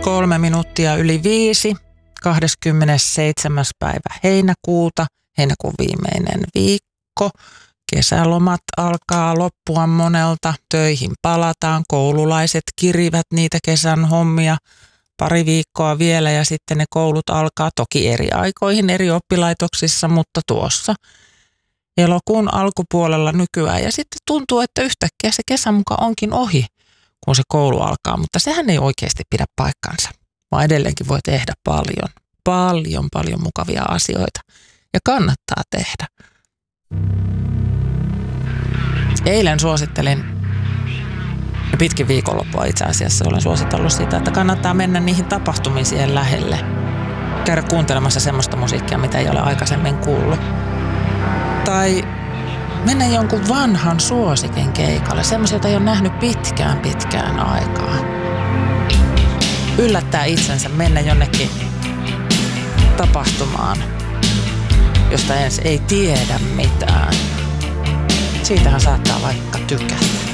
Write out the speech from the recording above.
5:03, 27. päivä heinäkuuta, heinäkuun viimeinen viikko. Kesälomat alkaa loppua monelta, töihin palataan, koululaiset kirivät niitä kesän hommia. Pari viikkoa vielä ja sitten ne koulut alkaa toki eri aikoihin eri oppilaitoksissa, mutta tuossa elokuun alkupuolella nykyään. Ja sitten tuntuu, että yhtäkkiä se kesä muka onkin ohi, kun se koulu alkaa, mutta sehän ei oikeasti pidä paikkansa, vaan edelleenkin voi tehdä paljon mukavia asioita ja kannattaa tehdä. Eilen suosittelin, ja pitkin viikonloppua itse asiassa olen suositellut sitä, että kannattaa mennä niihin tapahtumiin siihen lähelle. Käydä kuuntelemassa semmoista musiikkia, mitä ei ole aikaisemmin kuullut. Tai mennä jonkun vanhan suosikin keikalle, semmoisia, jota ei ole nähnyt pitkään aikaa. Yllättää itsensä, mennä jonnekin tapahtumaan, josta ensin ei tiedä mitään. Siitähän saattaa vaikka tykätä.